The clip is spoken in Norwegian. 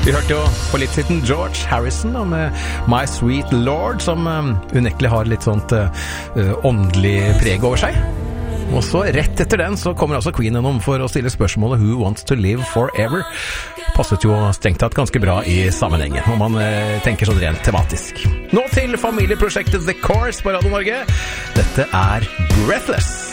Vi hørte jo på litt siden George Harrison med My Sweet Lord, som unektelig har litt sånt åndelig preg over seg. Og så rett etter den så kommer altså Queen innom for å stille spørsmålet Who Wants to Live Forever? Passet jo strengt tatt ganske bra i sammenhengen, om man tenker sånn rent tematisk. Nå til familieprosjektet The Course på Radio Norge. Dette er Breathless.